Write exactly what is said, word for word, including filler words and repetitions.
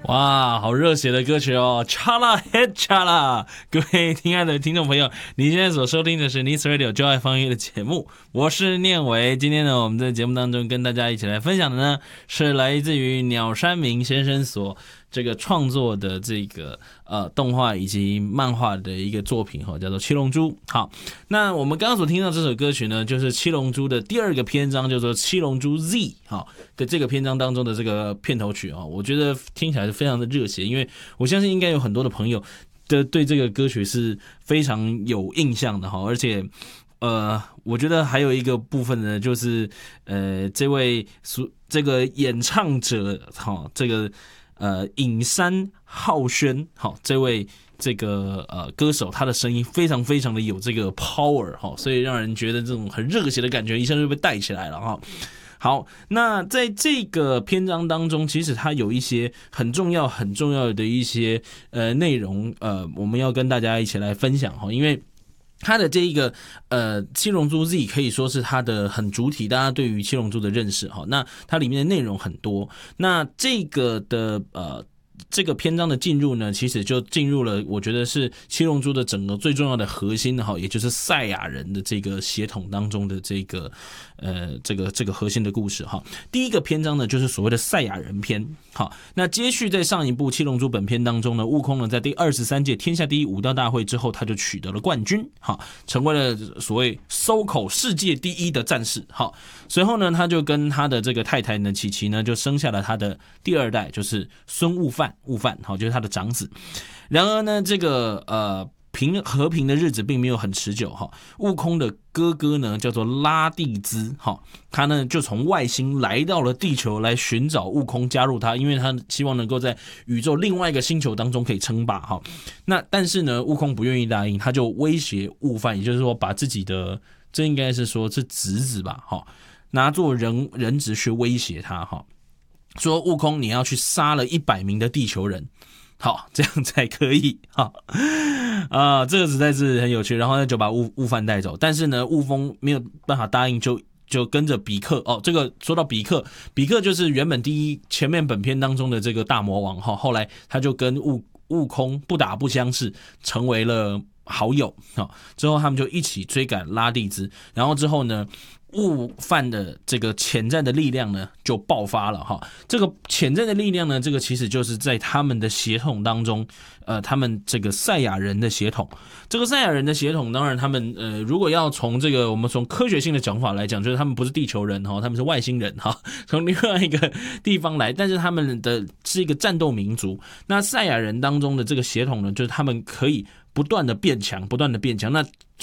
哇，好热血的歌曲哦 ！Chala Head Chala， 各位亲爱的听众朋友，你现在所收听的是 Nice Radio 就爱放音乐的节目，我是念维。今天呢，我们在节目当中跟大家一起来分享的呢，是来自于鸟山明先生所这个创作的这个呃动画以及漫画的一个作品哈，叫做《七龙珠》。好，那我们刚刚所听到这首歌曲呢，就是《七龙珠》的第二个篇章，叫做《七龙珠 Z》哈的这个篇章当中的这个片头曲啊，我觉得听起来是非常的热血，因为我相信应该有很多的朋友的对这个歌曲是非常有印象的哈，而且。呃，我觉得还有一个部分呢，就是呃，这位这个演唱者哈，这个呃影山浩宣哈，这位这个呃歌手，他的声音非常非常的有这个 power 哈，所以让人觉得这种很热血的感觉一下就被带起来了哈。好，那在这个篇章当中，其实它有一些很重要、很重要的一些呃内容，呃，我们要跟大家一起来分享哈，因为。它的这一个呃七龙珠 Z 可以说是它的很主体，大家对于七龙珠的认识哈。那它里面的内容很多，那这个的呃这个篇章的进入呢，其实就进入了我觉得是七龙珠的整个最重要的核心哈，也就是赛亚人的这个血统当中的这个呃这个这个核心的故事哈。第一个篇章呢，就是所谓的赛亚人篇。好，那接续在上一部七龙珠本片当中呢，悟空呢在第二十三届天下第一武道大会之后，他就取得了冠军，好，成为了所谓搜口世界第一的战士。好，随后呢，他就跟他的这个太太呢，琪琪呢，就生下了他的第二代，就是孙悟饭，悟饭，好，就是他的长子。然而呢，这个呃。平和平的日子并没有很持久哈。悟空的哥哥呢叫做拉蒂兹哈，他呢就从外星来到了地球来寻找悟空加入他，因为他希望能够在宇宙另外一个星球当中可以称霸哈。那但是呢，悟空不愿意答应，他就威胁悟饭，也就是说把自己的这应该是说是侄子吧哈，拿作人人质去威胁他哈，说悟空你要去杀了一百名的地球人。好，这样才可以哈啊，这个实在是很有趣。然后呢，就把悟悟饭带走，但是呢，悟空没有办法答应，就就跟着比克哦。这个说到比克，比克就是原本第一前面本片当中的这个大魔王哈，后来他就跟悟悟空不打不相识，成为了好友哈。之后他们就一起追赶拉蒂兹，然后之后呢。悟饭的这个潜在的力量呢就爆发了哈，这个潜在的力量呢，这个其实就是在他们的血统当中，呃，他们这个赛亚人的血统，这个赛亚人的血统，当然他们呃，如果要从这个我们从科学性的讲法来讲，就是他们不是地球人哈，他们是外星人哈，从另外一个地方来，但是他们的是一个战斗民族。那赛亚人当中的这个血统呢，就是他们可以不断的变强，不断的变强。那